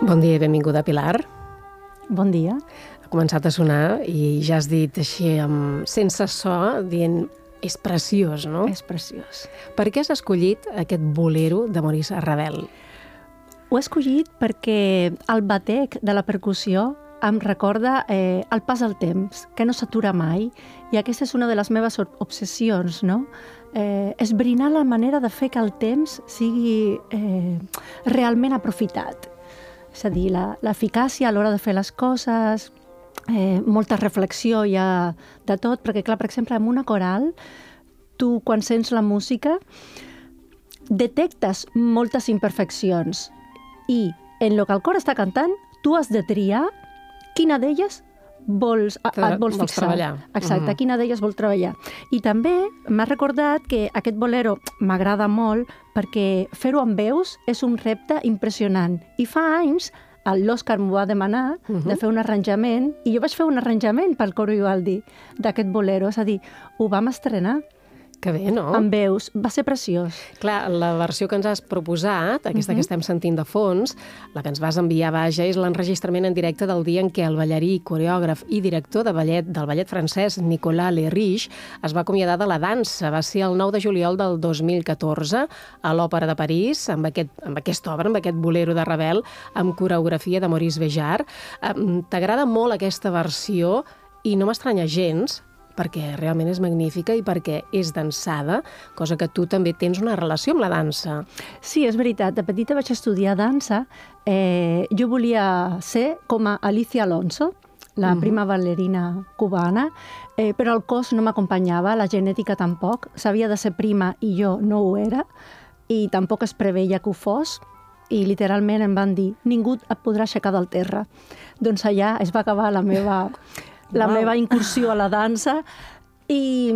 Bon dia i benvinguda, Pilar. Bon dia. Ha començat a sonar i ja has dit així, sense so, dient és preciós, no? És preciós. Per què has escollit aquest bolero de Maurice Ravel? Ho he escollit perquè el batec de la percussió em recorda el pas del temps, que no s'atura mai, i aquesta és una de les meves obsessions, no? Esbrinar la manera de fer que el temps sigui realment aprofitat. És a dir, l'eficàcia a l'hora de fer les coses, molta reflexió hi ha de tot, perquè, clar, per exemple, en una coral, tu, quan sents la música, detectes moltes imperfeccions i en el que el cor està cantant, tu has de triar quina d'elles et vols fixar. Treballar. Exacte, quina d'elles vols treballar. I també m'ha recordat que aquest bolero m'agrada molt perquè fer-ho amb veus és un repte impressionant. I fa anys l'Òscar m'ho va demanar de fer un arranjament i jo vaig fer un arranjament pel coro Vivaldi d'aquest bolero. És a dir, ho vam estrenar. Que bé, no? Amb veus. Va ser preciós. Clar, la versió que ens has proposat, aquesta que estem sentint de fons, la que ens vas enviar, vaja, és l'enregistrament en directe del dia en què el ballarí, coreògraf i director del ballet francès Nicolas Le Riche es va acomiadar de la dansa. Va ser el 9 de juliol del 2014 a l'Òpera de París, amb aquesta obra, amb aquest bolero de Ravel, amb coreografia de Maurice Béjart. T'agrada molt aquesta versió i no m'estranya gens, perquè realment és magnífica i perquè és dansada, cosa que tu també tens una relació amb la dansa. Sí, és veritat. De petita vaig estudiar dansa. Jo volia ser com a Alicia Alonso, la prima ballerina cubana, però el cos no m'acompanyava, la genètica tampoc. S'havia de ser prima i jo no ho era, i tampoc es preveia que ho fos, i literalment em van dir ningú et podrà aixecar del terra. Doncs allà es va acabar la meva incursió a la dansa i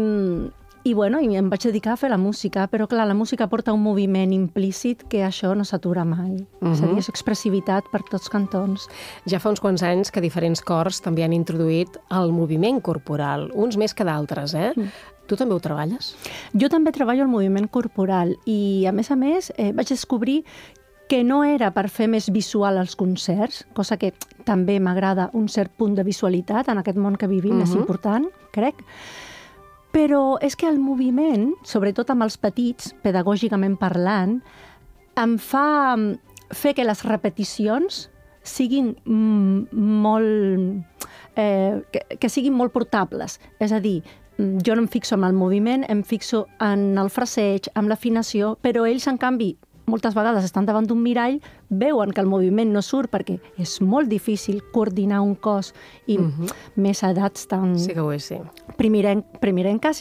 em vaig dedicar a fer la música, però clar, la música porta un moviment implícit que això no s'atura mai. És a dir, és expressivitat per tots cantons. Ja fa uns quants anys que diferents cors també han introduït el moviment corporal, uns més que d'altres, eh? Tu també ho treballes? Jo també treballo el moviment corporal i, a més, vaig descobrir que no era per fer més visual els concerts, cosa que també m'agrada un cert punt de visualitat en aquest món que vivim, és important, crec. Però és que el moviment, sobretot amb els petits, pedagògicament parlant, em fa fer que les repeticions siguin que siguin molt portables. És a dir, jo no em fixo en el moviment, em fixo en el fraseig, en l'afinació, però ells, en canvi, moltes vegades estan davant d'un mirall, veuen que el moviment no surt perquè és molt difícil coordinar un cos i més a edats tan sí que ho és, sí. Primirenques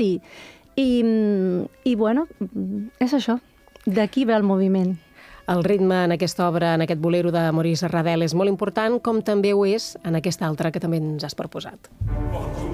i bueno, és això. D'aquí ve el moviment. El ritme en aquesta obra, en aquest bolero de Maurice Ravel, és molt important, com també ho és en aquesta altra que també ens has proposat.